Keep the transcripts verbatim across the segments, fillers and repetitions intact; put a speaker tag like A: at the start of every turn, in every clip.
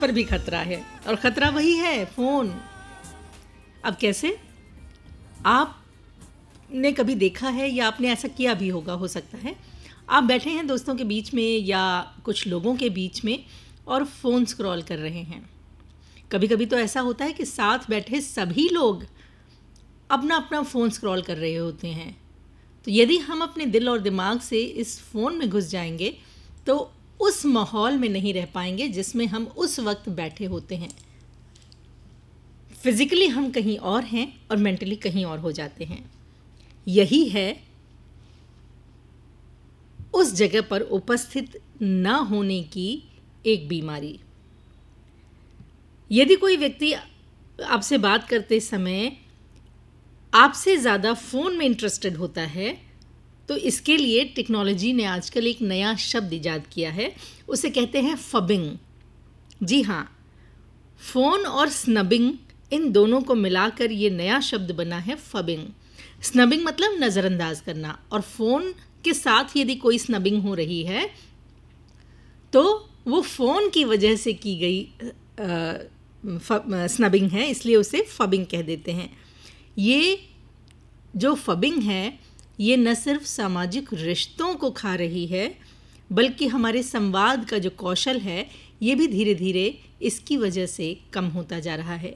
A: पर भी खतरा है और खतरा वही है, फोन। अब कैसे? आपने कभी देखा है या आपने ऐसा किया भी होगा, हो सकता है आप बैठे हैं दोस्तों के बीच में या कुछ लोगों के बीच में और फ़ोन स्क्रॉल कर रहे हैं। कभी कभी तो ऐसा होता है कि साथ बैठे सभी लोग अपना अपना फ़ोन स्क्रॉल कर रहे होते हैं। तो यदि हम अपने दिल और दिमाग से इस फ़ोन में घुस जाएंगे तो उस माहौल में नहीं रह पाएंगे जिसमें हम उस वक्त बैठे होते हैं। फिज़िकली हम कहीं और हैं और मेंटली कहीं और हो जाते हैं। यही है उस जगह पर उपस्थित ना होने की एक बीमारी। यदि कोई व्यक्ति आपसे बात करते समय आपसे ज़्यादा फ़ोन में इंटरेस्टेड होता है तो इसके लिए टेक्नोलॉजी ने आजकल एक नया शब्द इजाद किया है, उसे कहते हैं फबिंग। जी हाँ, फ़ोन और स्नबिंग, इन दोनों को मिलाकर ये नया शब्द बना है फबिंग। स्नबिंग मतलब नज़रअंदाज करना, और फ़ोन के साथ यदि कोई स्नबिंग हो रही है तो वो फ़ोन की वजह से की गई स्नबिंग है, इसलिए उसे फबिंग कह देते हैं। ये जो फबिंग है ये न सिर्फ सामाजिक रिश्तों को खा रही है बल्कि हमारे संवाद का जो कौशल है ये भी धीरे धीरे इसकी वजह से कम होता जा रहा है।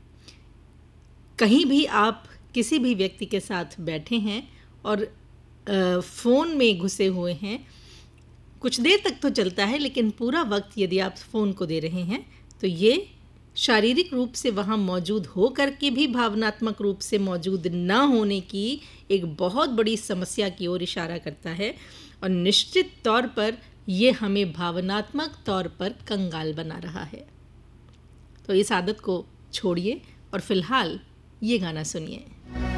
A: कहीं भी आप किसी भी व्यक्ति के साथ बैठे हैं और फ़ोन में घुसे हुए हैं, कुछ देर तक तो चलता है लेकिन पूरा वक्त यदि आप फ़ोन को दे रहे हैं तो ये शारीरिक रूप से वहाँ मौजूद हो कर के भी भावनात्मक रूप से मौजूद ना होने की एक बहुत बड़ी समस्या की ओर इशारा करता है, और निश्चित तौर पर ये हमें भावनात्मक तौर पर कंगाल बना रहा है। तो इस आदत को छोड़िए और फिलहाल ये गाना सुनिए।